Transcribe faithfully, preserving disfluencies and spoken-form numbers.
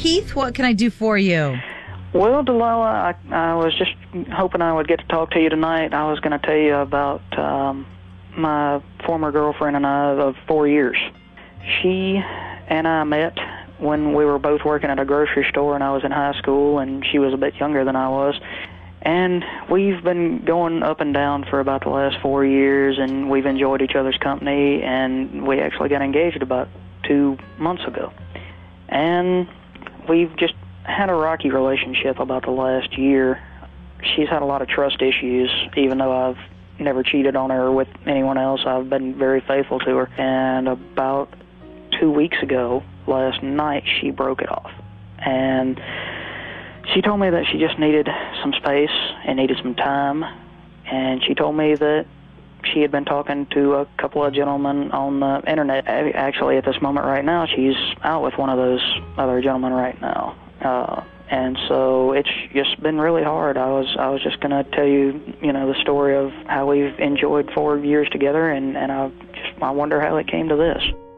Heath, what can I do for you? Well, Delilah, I, I was just hoping I would get to talk to you tonight. I was going to tell you about um, my former girlfriend and I of four years. She and I met when we were both working at a grocery store, and I was in high school, and she was a bit younger than I was. And we've been going up and down for about the last four years, and we've enjoyed each other's company, and we actually got engaged about two months ago. And we've just had a rocky relationship about the last year. She's had a lot of trust issues, even though I've never cheated on her with anyone else. I've been very faithful to her. And about two weeks ago, last night, she broke it off. And she told me that she just needed some space and needed some time. And she told me that she had been talking to a couple of gentlemen on the internet. Actually, at this moment right now, she's out with one of those other gentlemen right now. Uh, and so it's just been really hard. I was I was just going to tell you, you know, the story of how we've enjoyed four years together, and, and I just I wonder how it came to this.